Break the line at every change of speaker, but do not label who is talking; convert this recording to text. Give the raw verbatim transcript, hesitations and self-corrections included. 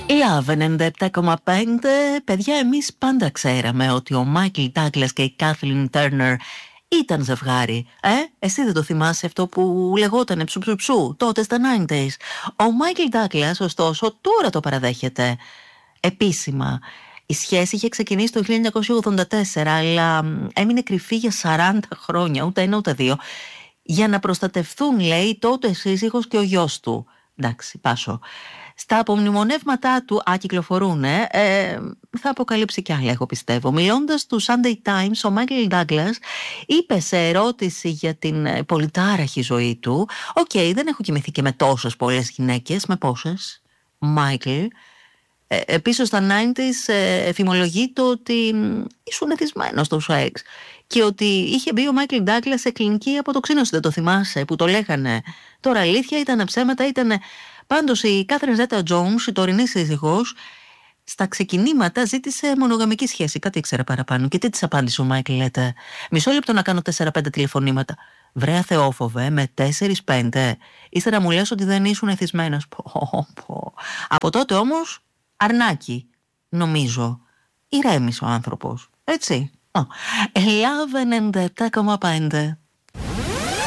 Love ενενήντα επτά κόμμα πέντε. Παιδιά, εμείς πάντα ξέραμε ότι ο Μάικλ Ντάγκλας και η Κάθλιν Τέρνερ ήταν ζευγάρι. Ε, εσύ δεν το θυμάσαι αυτό που λεγότανε ψου ψου ψου τότε στα ενενήντα. Ο Μάικλ Ντάγκλας, ωστόσο, τώρα το παραδέχεται επίσημα. Η σχέση είχε ξεκινήσει το χίλια εννιακόσια ογδόντα τέσσερα, αλλά έμεινε κρυφή για σαράντα χρόνια, ούτε ένα ούτε δύο, για να προστατευθούν, λέει, τότε σύζυγος και ο γιος του. Εντάξει, πάσω. Στα απομνημονεύματά του, α, κυκλοφορούν, ε, ε, θα αποκαλύψει κι άλλα, εγώ πιστεύω. Μιλώντας του Sunday Times, ο Μάικλ Ντάγκλας είπε σε ερώτηση για την πολυτάραχη ζωή του: «Οκ, okay, δεν έχω κοιμηθεί και με τόσες πολλές γυναίκες». Με πόσες, Μάικλ? Ε, επίσης στα ενενήντα ε, εφημολογείται ότι ήσουν εθισμένος στο σεξ και ότι είχε μπει ο Μάικλ Ντάγκλας σε κλινική αποτοξίνωση. Δεν το θυμάσαι που το λέγανε? Τώρα αλήθεια ήταν, ψέματα ήτανε? Πάντως η Κάθριν Ζέτα Τζόουνς, η τωρινή σύζυγος, στα ξεκινήματα ζήτησε μονογαμική σχέση. Κάτι ήξερε παραπάνω. Και τι της απάντησε ο Μάικλ, λέτε? Μισό λεπτό να κάνω τέσσερα πέντε τηλεφωνήματα. Βρε αθεόφοβε, με τέσσερα πέντε. Ύστερα μου λες ότι δεν ήσουν εθισμένος. Πω, πω. Από τότε όμως αρνάκι, νομίζω. Ηρέμησε ο άνθρωπος. Έτσι. Love ενενήντα επτά κόμμα πέντε.